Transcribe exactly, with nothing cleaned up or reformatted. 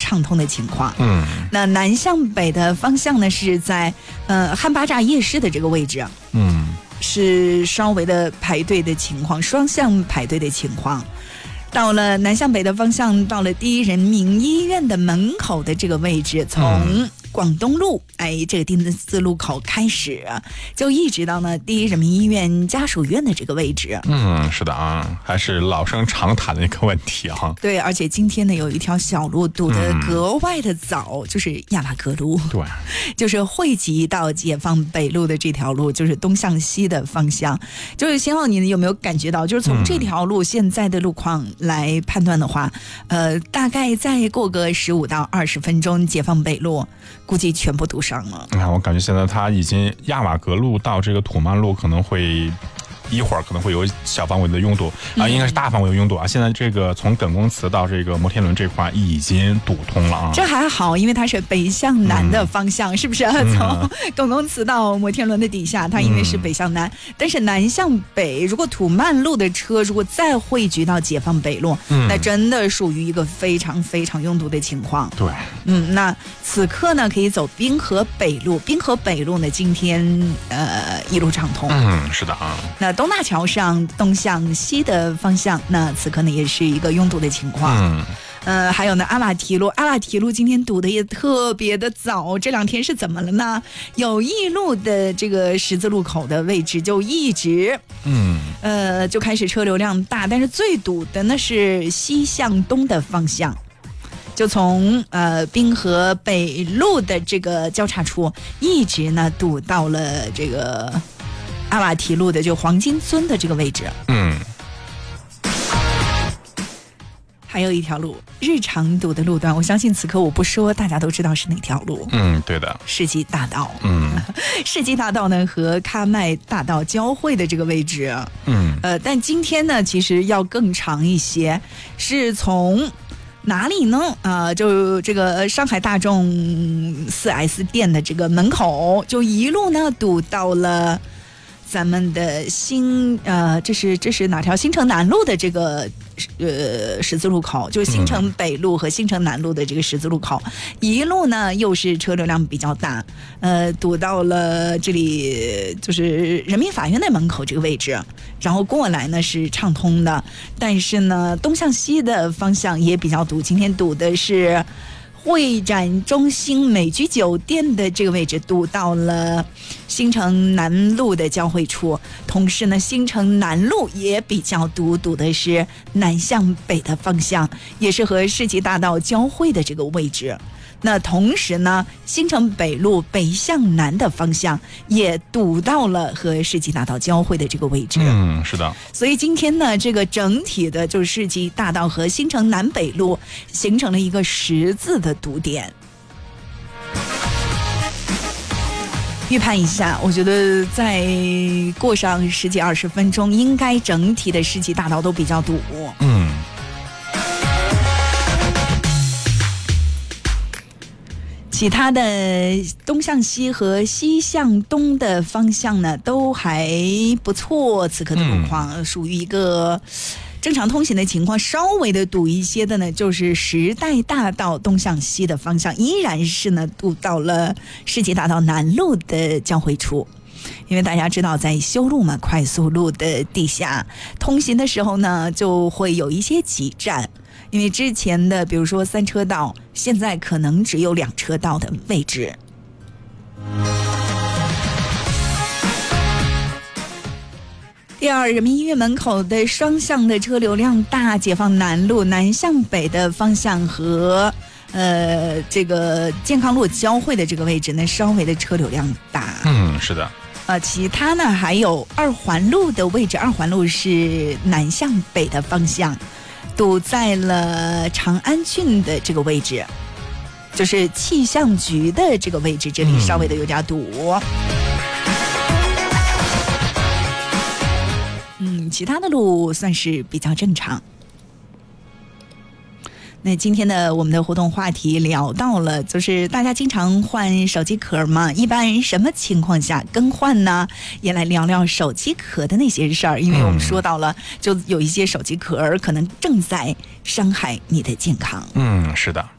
畅通的情况。 嗯， 那南向北的方向呢，是在呃汉巴扎夜市的这个位置， 嗯， 是稍微的排队的情况，双向排队的情况。到了南向北的方向，到了第一人民医院的门口的这个位置，从广东路哎这个丁字路口开始，就一直到呢第一人民医院家属院的这个位置。 嗯，是的啊，还是老生常谈的一个问题啊。 对，而且今天呢有一条小路堵得格外的早，嗯、就是亚瓦格路。 对， 就是汇集到解放北路的这条路，就是东向西的方向。就是先浩，你有没有感觉到，就是从这条路现在的路况来判断的话，嗯、呃，大概再过个十五到二十分钟，解放北路估计全部堵上了。 啊，我感觉现在它已经亚瓦格路到这个土曼路可能会。一会儿可能会有小范围的拥堵啊、呃，应该是大范围的拥堵啊。现在这个从耿公祠到这个摩天轮这块已经堵通了啊。 这还好，因为它是北向南的方向，嗯、是不是？从耿公祠到摩天轮的底下，它因为是北向南，嗯、但是南向北，如果土曼路的车如果再汇聚到解放北路，嗯、那真的属于一个非常非常拥堵的情况。 对， 嗯，那此刻呢可以走滨河北路，滨河北路呢今天呃一路畅通。 嗯，是的啊。 那东大桥上东向西的方向，那此刻呢也是一个拥堵的情况。嗯，呃，还有呢阿瓦提路，阿瓦提路今天堵的也特别的早，这两天是怎么了呢？友谊路的这个十字路口的位置就一直，嗯，呃，就开始车流量大，但是最堵的呢是西向东的方向。就从呃滨河北路的这个交叉处，一直呢堵到了这个阿瓦提路的就黄金村的这个位置。嗯，还有一条路日常堵的路段，我相信此刻我不说大家都知道是哪条路。 嗯，对的， 世纪大道。 嗯， 世纪大道呢和喀麦大道交汇的这个位置。嗯，呃，但今天呢其实要更长一些，是从哪里呢？呃，就这个上海大众 四 S 店的这个门口，就一路呢堵到了咱们的新呃，这是这是哪条？新城南路的这个呃十字路口，就是新城北路和新城南路的这个十字路口，嗯、一路呢又是车流量比较大，呃，堵到了这里就是人民法院的门口这个位置，然后过来呢是畅通的，但是呢东向西的方向也比较堵，今天堵的是会展中心美居酒店的这个位置，堵到了新城南路的交汇处，同时呢新城南路也比较堵，堵的是南向北的方向，也是和世纪大道交汇的这个位置。那同时呢新城北路北向南的方向也堵到了和世纪大道交汇的这个位置。 嗯，是的。 所以今天呢这个整体的就是世纪大道和新城南北路形成了一个十字的堵点。预判一下，我觉得再过上十几二十分钟应该整体的世纪大道都比较堵。 嗯， 其他的东向西和西向东的方向呢都还不错，此刻的路况属于一个正常通行的情况，稍微的堵一些的呢就是时代大道东向西的方向，依然是呢堵到了世纪大道南路的交汇处。因为大家知道在修路嘛，快速路的地下通行的时候呢就会有一些挤站，因为之前的比如说三车道现在可能只有两车道的位置。第二，人民医院门口的双向的车流量大，解放南路南向北的方向和呃这个健康路交汇的这个位置呢稍微的车流量大。 嗯，是的。 呃，其他呢还有二环路的位置，二环路是南向北的方向，堵在了长安郡的这个位置，就是气象局的这个位置，这里稍微的有点堵。嗯，其他的路算是比较正常。那今天的我们的活动话题聊到了，就是大家经常换手机壳嘛，一般什么情况下更换呢？也来聊聊手机壳的那些事儿，因为我们说到了，就有一些手机壳可能正在伤害你的健康。 嗯，是的。